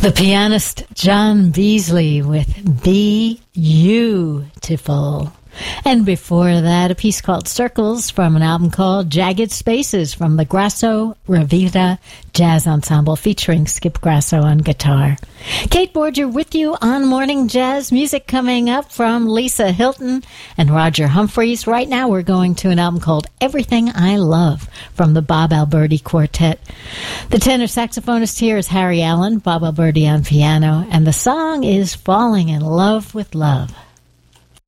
The pianist John Beasley with Be Beautiful. And before that, a piece called Circles from an album called Jagged Spaces from the Grasso Revita Jazz Ensemble featuring Skip Grasso on guitar. Kate Borger with you on Morning Jazz. Music coming up from Lisa Hilton and Roger Humphreys. Right now we're going to an album called Everything I Love from the Bob Alberti Quartet. The tenor saxophonist here is Harry Allen, Bob Alberti on piano, and the song is Falling in Love with Love.